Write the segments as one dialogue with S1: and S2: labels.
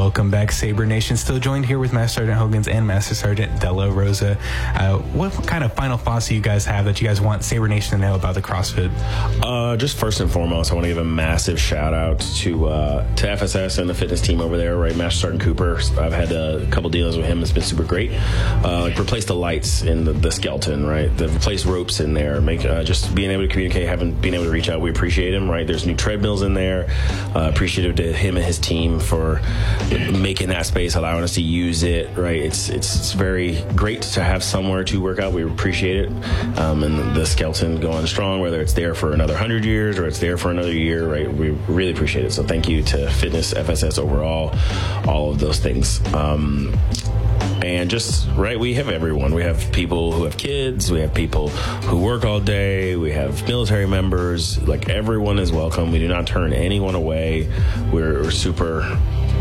S1: Welcome back, Sabre Nation. Still joined here with Master Sergeant Hogans and Master Sergeant Della Rosa. What kind of final thoughts do you guys have that you guys want Sabre Nation to know about the CrossFit?
S2: Just first and foremost, I want to give a massive shout out to FSS and the fitness team over there, right? Master Sergeant Cooper. I've had a couple dealings with him. It's been super great. Replace the lights in the skeleton, right? Replace ropes in there. Just being able to communicate, being able to reach out. We appreciate him, right? There's new treadmills in there. Appreciative to him and his team for making that space, allowing us to use it, right? It's very great to have somewhere to work out. We appreciate it. And the skeleton going strong, whether it's there for another 100 years or it's there for another year, right? We really appreciate it. So thank you to Fitness, FSS overall, all of those things. And just, right, we have everyone. We have people who have kids. We have people who work all day. We have military members. Like, everyone is welcome. We do not turn anyone away. We're super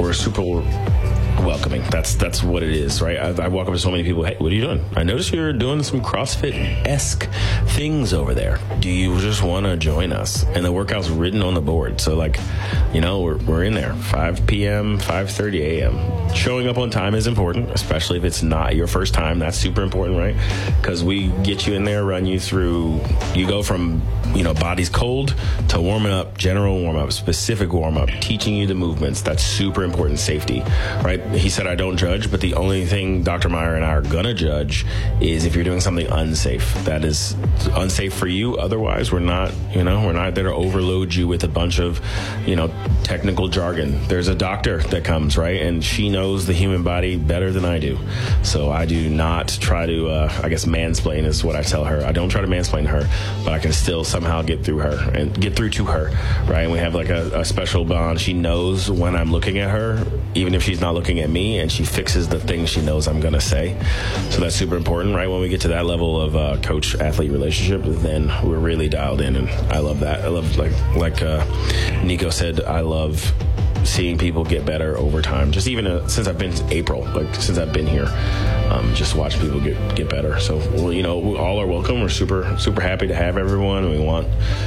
S2: welcoming. That's what it is, right? I walk up to so many people. Hey, what are you doing? I noticed you're doing some CrossFit-esque things over there. Do you just want to join us? And the workout's written on the board. So, like, you know, we're in there. 5 p.m., 5:30 a.m. Showing up on time is important, especially if it's not your first time. That's super important, right? Because we get you in there, run you through. You go from, you know, body's cold to warming up, general warm-up, specific warm-up, teaching you the movements. That's super important. Safety, right? He said, I don't judge, but the only thing Dr. Meyer and I are going to judge is if you're doing something unsafe. That is unsafe for you. Otherwise, we're not there to overload you with a bunch of, you know, technical jargon. There's a doctor that comes, right? And she knows the human body better than I do. So I do not try to, mansplain is what I tell her. I don't try to mansplain her, but I can still somehow get through to her, right? And we have like a special bond. She knows when I'm looking at her, even if she's not looking at me, and she fixes the things she knows I'm going to say. So that's super important, right? When we get to that level of coach-athlete relationship, then we're really dialed in, and I love that. I love, like Nico said, I love seeing people get better over time. Just even since I've been April, since I've been here, just watch people get better. So, well, you know, we all are welcome. We're super happy to have everyone. We want,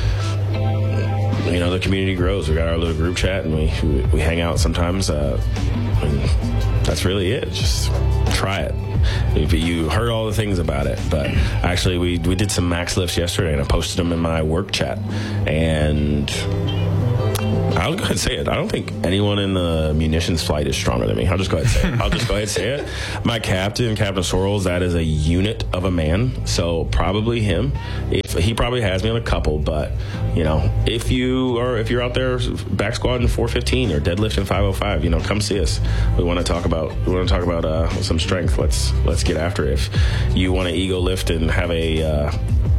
S2: you know, the community grows. We got our little group chat, and we hang out sometimes. And that's really it. Just try it. If you heard all the things about it, but actually we did some max lifts yesterday, and I posted them in my work chat, and I'll go ahead and say it. I don't think anyone in the munitions flight is stronger than me. I'll just go ahead and say it. I'll just go ahead and say it. My Captain Sorrells, that is a unit of a man. So probably him. He probably has me on a couple, but you know, if you're out there back squatting 415 or deadlifting 505, you know, come see us. We want to talk about some strength. Let's get after it. If you want to ego lift and have a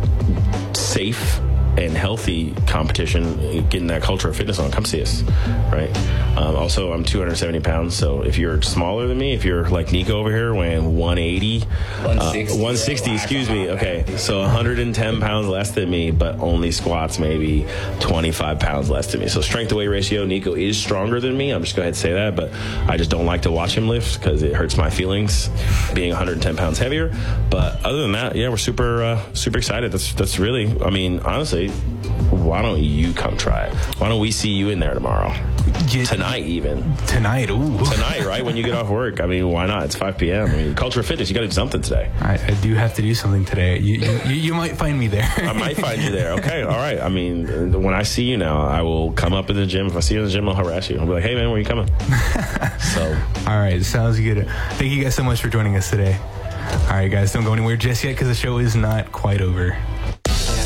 S2: safe and healthy competition, getting that culture of fitness on, come see us, right? Also, I'm 270 pounds, so if you're smaller than me, if you're like Nico over here weighing 160, excuse me, okay, so 110 pounds less than me, but only squats maybe 25 pounds less than me. So strength to weight ratio, Nico is stronger than me. I'm just going to say that, but I just don't like to watch him lift because it hurts my feelings being 110 pounds heavier. But other than that, yeah, we're super excited. That's really, I mean, honestly, why don't you come try it? Why don't we see you in there tomorrow? Tonight, even.
S1: Tonight, ooh.
S2: Tonight, right? When you get off work. I mean, why not? It's 5 p.m. I mean, culture of fitness, you got to do something today.
S1: I do have to do something today. You might find me there.
S2: I might find you there. Okay, all right. I mean, when I see you now, I will come up in the gym. If I see you in the gym, I'll harass you. I'll be like, hey, man, where are you coming? So.
S1: All right, sounds good. Thank you guys so much for joining us today. All right, guys, don't go anywhere just yet because the show is not quite over.